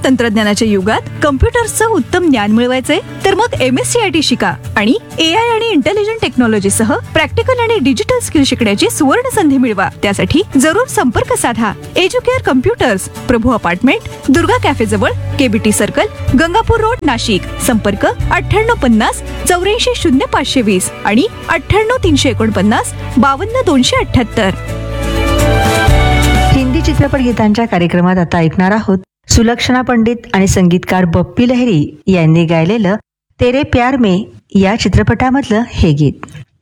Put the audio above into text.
तंत्रज्ञानाच्या युगात कम्प्युटर्सचं उत्तम ज्ञान मिळवायचंय तर मग MSCIT शिका आणि AI आणि इंटेलिजंट टेक्नॉलॉजी सह प्रॅक्टिकल आणि डिजिटल स्किल शिकण्याची सुवर्ण संधी मिळवा. त्यासाठी जरूर संपर्क साधा. एज्युकेअर कम्प्युटर्स, प्रभू अपार्टमेंट, दुर्गा कॅफे जवळ, KBT circle, Gangapur road, Nashik. संपर्क 9850 84 0520 आणि 98 349 52 278. हिंदी चित्रपट गीतांच्या कार्यक्रमात आता ऐकणार आहोत सुलक्षणा पंडित आणि संगीतकार बप्पी लहिरी यांनी गायलेलं तेरे प्यार में या चित्रपटामधलं हे गीत.